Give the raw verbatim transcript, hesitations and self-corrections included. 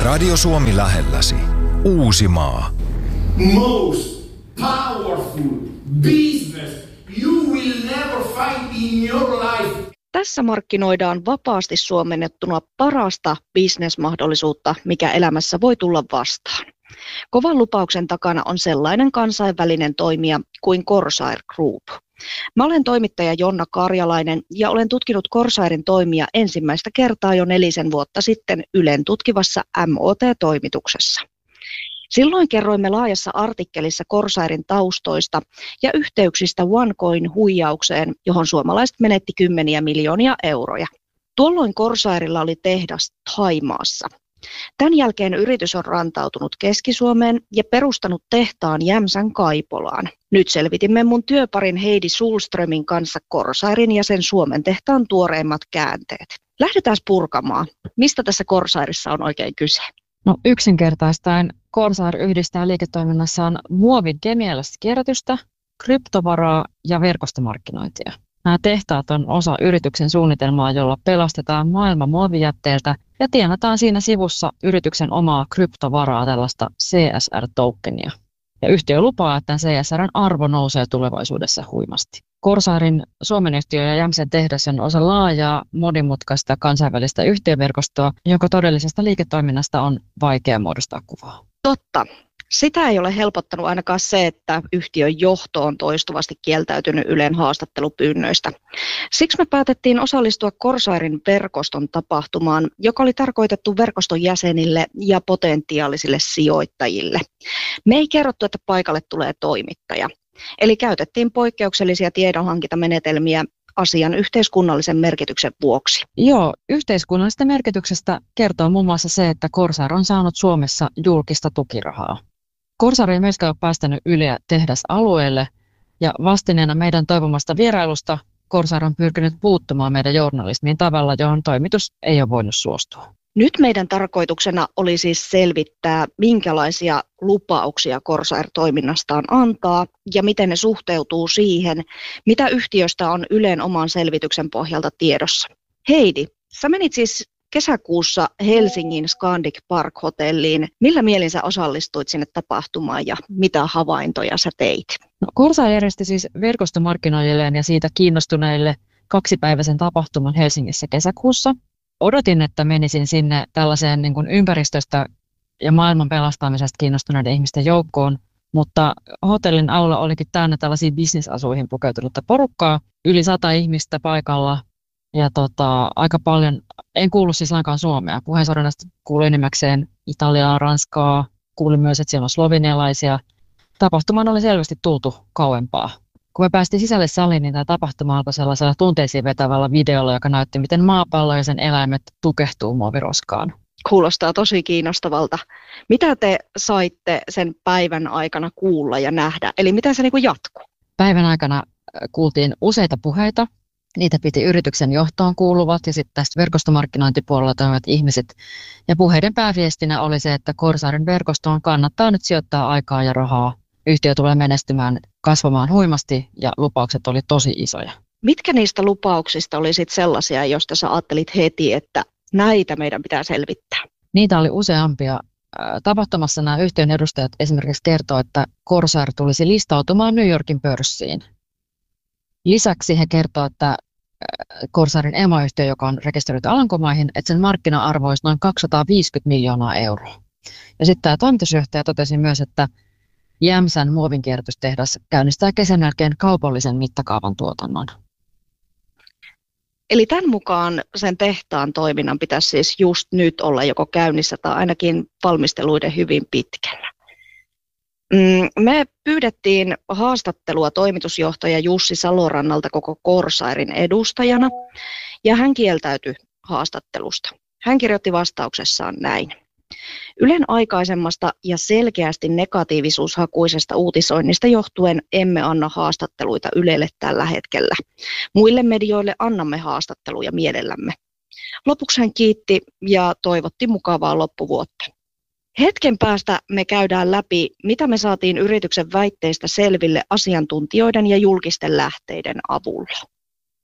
Radio Suomi lähelläsi. Uusimaa. Most powerful business you will never find in your life. Tässä markkinoidaan vapaasti suomennettuna parasta bisnesmahdollisuutta, mikä elämässä voi tulla vastaan. Kovan lupauksen takana on sellainen kansainvälinen toimija kuin Corsair Group. Mä olen toimittaja Jonna Karjalainen ja olen tutkinut Corsairin toimia ensimmäistä kertaa jo nelisen vuotta sitten Ylen tutkivassa M O T-toimituksessa. Silloin kerroimme laajassa artikkelissa Corsairin taustoista ja yhteyksistä OneCoin-huijaukseen, johon suomalaiset menetti kymmeniä miljoonia euroja. Tuolloin Corsairilla oli tehdas Thaimaassa. Tämän jälkeen yritys on rantautunut Keski-Suomeen ja perustanut tehtaan Jämsän Kaipolaan. Nyt selvitimme mun työparin Heidi Sulströmin kanssa Corsairin ja sen Suomen tehtaan tuoreimmat käänteet. Lähdetään purkamaan. Mistä tässä Corsairissa on oikein kyse? No yksinkertaistaen Corsair yhdistää liiketoiminnassaan muovin kemiallista kierrätystä, kryptovaraa ja verkostomarkkinointia. Nämä tehtaat on osa yrityksen suunnitelmaa, jolla pelastetaan maailman muovijätteeltä ja tienataan siinä sivussa yrityksen omaa kryptovaraa, tällaista C S R-tokenia. Ja yhtiö lupaa, että C S R:n arvo nousee tulevaisuudessa huimasti. Corsairin Suomen yhtiö ja Jämsen tehdas on osa laajaa, monimutkaista kansainvälistä yhtiöverkostoa, jonka todellisesta liiketoiminnasta on vaikea muodostaa kuvaa. Totta. Sitä ei ole helpottanut ainakaan se, että yhtiön johto on toistuvasti kieltäytynyt Ylen haastattelupyynnöistä. Siksi me päätettiin osallistua Corsairin verkoston tapahtumaan, joka oli tarkoitettu verkoston jäsenille ja potentiaalisille sijoittajille. Me ei kerrottu, että paikalle tulee toimittaja. Eli käytettiin poikkeuksellisia tiedonhankintamenetelmiä asian yhteiskunnallisen merkityksen vuoksi. Joo, yhteiskunnallisesta merkityksestä kertoo muun muassa se, että Corsair on saanut Suomessa julkista tukirahaa. Corsair ei myöskään ole päästänyt Yleä tehdasalueelle ja vastineena meidän toivomasta vierailusta Corsair on pyrkinyt puuttumaan meidän journalismiin tavalla, johon toimitus ei ole voinut suostua. Nyt meidän tarkoituksena oli siis selvittää, minkälaisia lupauksia Corsair toiminnastaan antaa ja miten ne suhteutuu siihen, mitä yhtiöstä on Ylen oman selvityksen pohjalta tiedossa. Heidi, sä menit siis kesäkuussa Helsingin Scandic Park-hotelliin. Millä mielin sä osallistuit sinne tapahtumaan ja mitä havaintoja sä teit? No, Corsair järjesti siis verkostomarkkinoijilleen ja siitä kiinnostuneille kaksipäiväisen tapahtuman Helsingissä kesäkuussa. Odotin, että menisin sinne tällaiseen niin kuin ympäristöstä ja maailman pelastamisesta kiinnostuneiden ihmisten joukkoon, mutta hotellin aula olikin täynnä tällaisia bisnesasuihin pukeutunutta porukkaa, yli sata ihmistä paikalla ja tota, aika paljon, en kuullut siis lainkaan suomea. Puheensorannasta kuului enimmäkseen Italiaa, Ranskaa, kuulin myös, että siellä on slovenialaisia. Tapahtumaan oli selvästi tultu kauempaa. Kun me päästiin sisälle saliin, niin tämä tapahtuma alkoi sellaisella tunteisiin vetävällä videolla, joka näytti, miten maapallo ja sen eläimet tukehtuu muoviroskaan. Kuulostaa tosi kiinnostavalta. Mitä te saitte sen päivän aikana kuulla ja nähdä? Eli miten se niin kuin jatkuu? Päivän aikana kuultiin useita puheita. Niitä piti yrityksen johtoon kuuluvat ja sitten tästä verkostomarkkinointipuolella toimivat ihmiset. Ja puheiden pääviestinä oli se, että Corsairin verkostoon kannattaa nyt sijoittaa aikaa ja rahaa. Yhtiö tulee menestymään, kasvamaan huimasti ja lupaukset oli tosi isoja. Mitkä niistä lupauksista oli sitten sellaisia, joista sä ajattelit heti, että näitä meidän pitää selvittää? Niitä oli useampia. Tapahtumassa nämä yhtiön edustajat esimerkiksi kertoo, että Corsair tulisi listautumaan New Yorkin pörssiin. Lisäksi he kertoo, että Corsairin emoyhtiö, joka on rekisteröity Alankomaihin, että sen markkina-arvo olisi noin kaksisataaviisikymmentä miljoonaa euroa. Ja sitten tämä toimitusjohtaja totesi myös, että Jämsän muovinkierrätystehdas käynnistää kesän jälkeen kaupallisen mittakaavan tuotannon. Eli tämän mukaan sen tehtaan toiminnan pitäisi siis just nyt olla joko käynnissä tai ainakin valmisteluiden hyvin pitkällä. Me pyydettiin haastattelua toimitusjohtaja Jussi Salorannalta koko Corsairin edustajana ja hän kieltäytyi haastattelusta. Hän kirjoitti vastauksessaan näin. Ylen aikaisemmasta ja selkeästi negatiivisuushakuisesta uutisoinnista johtuen emme anna haastatteluita Ylelle tällä hetkellä. Muille medioille annamme haastatteluja mielellämme. Lopuksi hän kiitti ja toivotti mukavaa loppuvuotta. Hetken päästä me käydään läpi, mitä me saatiin yrityksen väitteistä selville asiantuntijoiden ja julkisten lähteiden avulla.